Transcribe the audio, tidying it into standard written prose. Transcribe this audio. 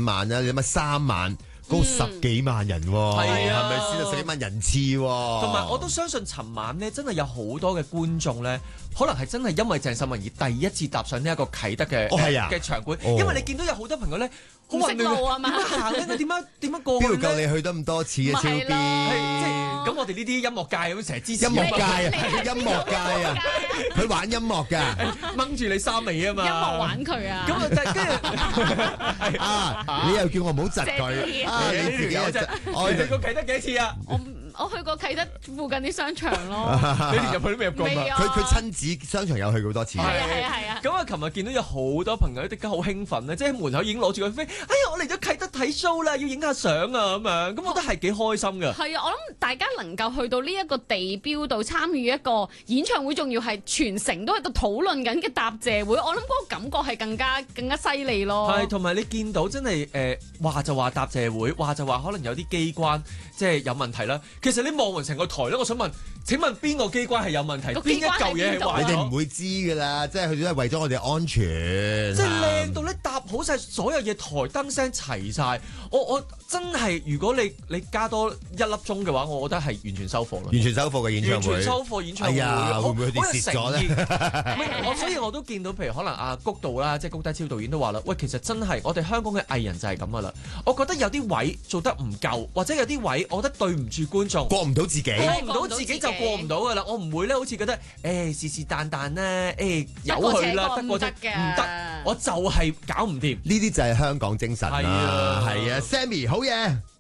5萬啦，你諗下3萬。高10幾萬人喎，係咪先啊？10幾萬人次喎， 同埋我都相信尋晚咧，真係有好多嘅觀眾咧，可能係真係因為鄭秀文而第一次踏上呢一個啟德嘅場館，因為你見到有好多朋友咧，好混亂啊嘛，點樣行咧？點樣過去咧？ 邊度夠你去得咁多次嘅超 B？ 即係咁，我哋呢啲音樂界咁成日支持音樂界啊，音樂界啊，佢玩音樂㗎， 掹住你衫尾啊嘛， 音樂玩佢啊， 咁啊，跟住啊，你又叫我唔好窒佢。 你自己有啫，你去過啟德幾次啊？ 我去過啟德附近啲商場咯。 你連入去都未入過嘛？ 佢親子商場有去過好多次。 係啊。 咁啊，琴日見到有好多朋友即刻好興奮咧，即係喺門口已經攞住個飛，哎呀，我嚟咗啟德睇 show 啦，要影下相啊咁樣，咁我覺得係幾開心㗎。 係啊，我諗大家能夠去到呢一個地標度參與一個演唱會，仲要係全城都喺度討論緊嘅答謝會，我諗嗰個感覺係更加犀利咯。 係，同埋你見到真係話就話答謝會，話就話可能有啲機關即係有問題啦。其實你望勻成個台咧，我想問，請問邊個機關係有問題？邊一嚿嘢係壞咗？ 你哋唔會知㗎啦，即係佢都係為咗我哋安全。 即係靚到咧搭好晒所有嘢，台燈聲齊晒。我真係，如果你加多1粒鐘嘅話，我覺得係完全收貨啦。 完全收貨嘅演唱會。 完全收貨演唱會。 哎呀，會唔會佢哋蝕咗咧？ 所以我都見到，譬如可能阿谷導啦，即係谷德超導演都話啦，喂，其實真係我哋香港嘅藝人就係咁噶啦。我覺得有啲位做得唔夠，或者有啲位，我覺得對唔住觀眾， 過唔到自己， 過唔到自己就過唔到噶啦。我唔會咧，好似覺得是但但咧，由佢啦，得過啫，唔得，我就係搞唔掂。 呢啲就係香港精神啦。係啊，Sammy 好嘢。